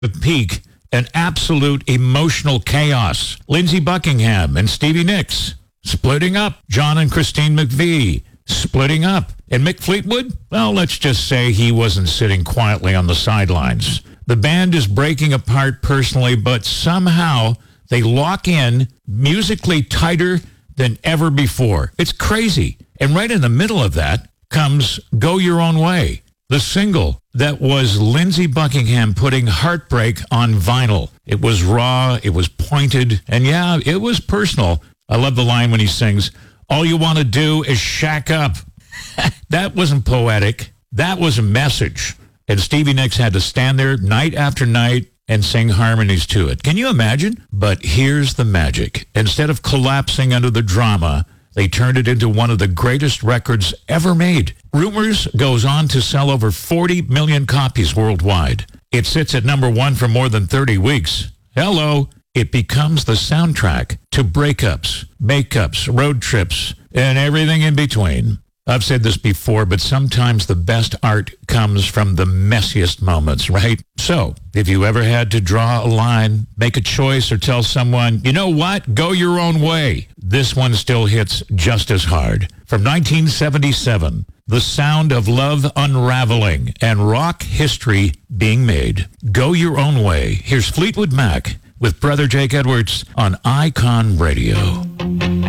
the peak, an absolute emotional chaos. Lindsey Buckingham and Stevie Nicks splitting up. John and Christine McVie splitting up. And Mick Fleetwood? Well, let's just say he wasn't sitting quietly on the sidelines. The band is breaking apart personally, but somehow they lock in musically tighter than ever before. It's crazy. And right in the middle of that comes Go Your Own Way, the single that was Lindsey Buckingham putting heartbreak on vinyl. It was raw, it was pointed, and yeah, it was personal. I love the line when he sings, "All you want to do is shack up." That wasn't poetic. That was a message. And Stevie Nicks had to stand there night after night and sing harmonies to it. Can you imagine? But here's the magic. Instead of collapsing under the drama, they turned it into one of the greatest records ever made. Rumors goes on to sell over 40 million copies worldwide. It sits at number one for more than 30 weeks. Hello. It becomes the soundtrack to breakups, makeups, road trips, and everything in between. I've said this before, but sometimes the best art comes from the messiest moments, right? So, if you ever had to draw a line, make a choice, or tell someone, you know what, go your own way, this one still hits just as hard. From 1977, the sound of love unraveling and rock history being made. Go Your Own Way. Here's Fleetwood Mac with Brother Jake Edwards on Icon Radio.